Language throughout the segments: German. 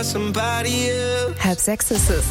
somebody else. 5:30 ist es.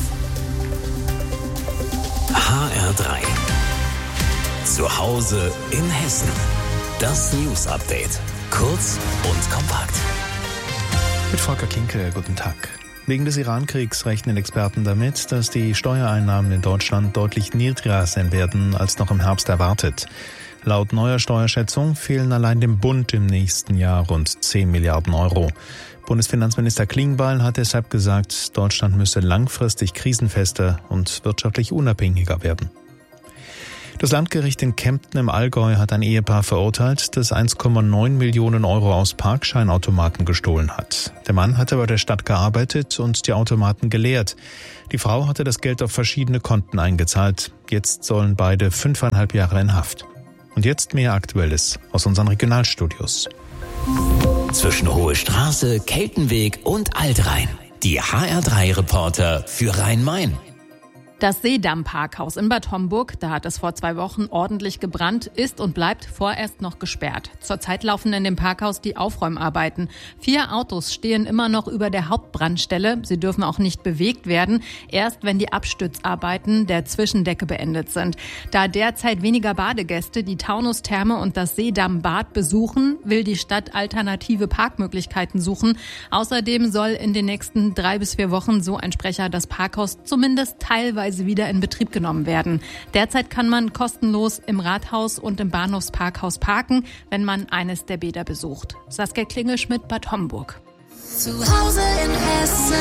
HR3. Zu Hause in Hessen. Das News Update. Kurz und kompakt. Mit Volker Kinke, guten Tag. Wegen des Iran-Kriegs rechnen Experten damit, dass die Steuereinnahmen in Deutschland deutlich niedriger sein werden als noch im Herbst erwartet. Laut neuer Steuerschätzung fehlen allein dem Bund im nächsten Jahr rund 10 Milliarden Euro. Bundesfinanzminister Klingbeil hat deshalb gesagt, Deutschland müsse langfristig krisenfester und wirtschaftlich unabhängiger werden. Das Landgericht in Kempten im Allgäu hat ein Ehepaar verurteilt, das 1,9 Millionen Euro aus Parkscheinautomaten gestohlen hat. Der Mann hatte bei der Stadt gearbeitet und die Automaten geleert. Die Frau hatte das Geld auf verschiedene Konten eingezahlt. Jetzt sollen beide 5,5 Jahre in Haft. Und jetzt mehr Aktuelles aus unseren Regionalstudios. Zwischen Hohe Straße, Keltenweg und Altrhein. Die HR3-Reporter für Rhein-Main. Das Seedamm-Parkhaus in Bad Homburg, da hat es vor 2 Wochen ordentlich gebrannt, ist und bleibt vorerst noch gesperrt. Zurzeit laufen in dem Parkhaus die Aufräumarbeiten. 4 Autos stehen immer noch über der Hauptbrandstelle. Sie dürfen auch nicht bewegt werden, erst wenn die Abstützarbeiten der Zwischendecke beendet sind. Da derzeit weniger Badegäste die Taunustherme und das Seedamm-Bad besuchen, will die Stadt alternative Parkmöglichkeiten suchen. Außerdem soll in den nächsten 3 bis 4 Wochen, so ein Sprecher, das Parkhaus zumindest teilweise wieder in Betrieb genommen werden. Derzeit kann man kostenlos im Rathaus und im Bahnhofsparkhaus parken, wenn man eines der Bäder besucht. Saskia Klingelschmidt, Bad Homburg. Zu Hause in Hessen.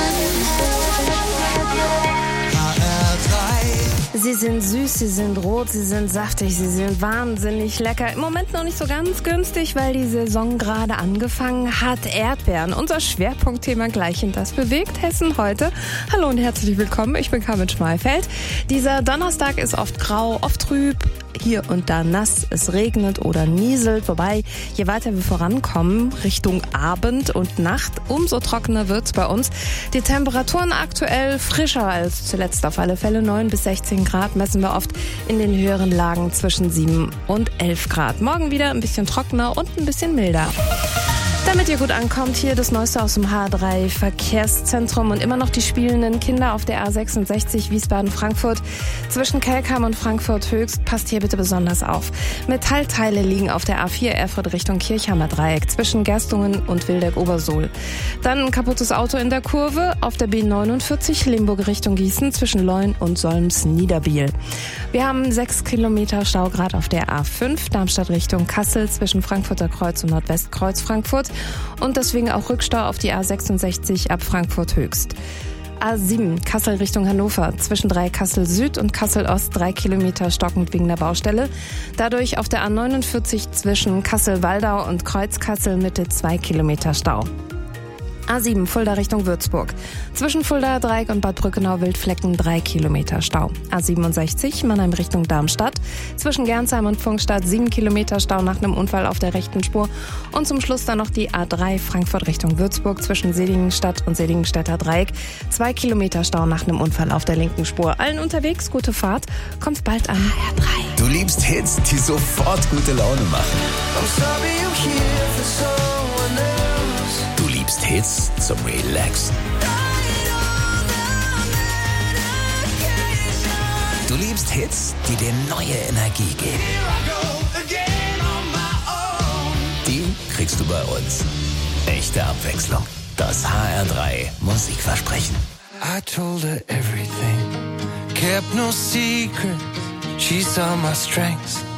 Sie sind süß, sie sind rot, sie sind saftig, sie sind wahnsinnig lecker. Im Moment noch nicht so ganz günstig, weil die Saison gerade angefangen hat. Erdbeeren, unser Schwerpunktthema gleich in das bewegt Hessen heute. Hallo und herzlich willkommen, ich bin Carmen Schmalfeld. Dieser Donnerstag ist oft grau, oft trüb, hier und da nass, es regnet oder nieselt. Wobei, je weiter wir vorankommen, Richtung Abend und Nacht, umso trockener wird's bei uns. Die Temperaturen aktuell frischer als zuletzt auf alle Fälle. 9 bis 16 Grad messen wir oft in den höheren Lagen zwischen 7 und 11 Grad. Morgen wieder ein bisschen trockener und ein bisschen milder. Damit ihr gut ankommt, hier das Neueste aus dem H3 Verkehrszentrum und immer noch die spielenden Kinder auf der A66 Wiesbaden-Frankfurt. Zwischen Kelkheim und Frankfurt-Höchst, passt hier bitte besonders auf. Metallteile liegen auf der A4 Erfurt Richtung Kirchheimer Dreieck zwischen Gerstungen und Wildeck-Obersuhl. Dann ein kaputtes Auto in der Kurve auf der B49 Limburg Richtung Gießen zwischen Leun und Solms-Niederbiel. Wir haben 6 Kilometer Stau gerade auf der A5 Darmstadt Richtung Kassel zwischen Frankfurter Kreuz und Nordwestkreuz Frankfurt. Und deswegen auch Rückstau auf die A66 ab Frankfurt Höchst. A7 Kassel Richtung Hannover zwischen Kassel Süd und Kassel Ost 3 Kilometer stockend wegen der Baustelle. Dadurch auf der A49 zwischen Kassel-Waldau und Kreuz-Kassel Mitte 2 Kilometer Stau. A7 Fulda Richtung Würzburg. Zwischen Fulda Dreieck und Bad Brückenau-Wildflecken 3 Kilometer Stau. A67 Mannheim Richtung Darmstadt. Zwischen Gernsheim und Pfungstadt 7 Kilometer Stau nach einem Unfall auf der rechten Spur. Und zum Schluss dann noch die A3 Frankfurt Richtung Würzburg zwischen Seligenstadt und Seligenstädter Dreieck. 2 Kilometer Stau nach einem Unfall auf der linken Spur. Allen unterwegs, gute Fahrt. Kommt bald an. HR3. Du liebst Hits, die sofort gute Laune machen. Du liebst Hits zum Relaxen. Du liebst Hits, die dir neue Energie geben. Die kriegst du bei uns. Echte Abwechslung. Das HR3 Musikversprechen. I told her everything, kept no secret. She saw my strengths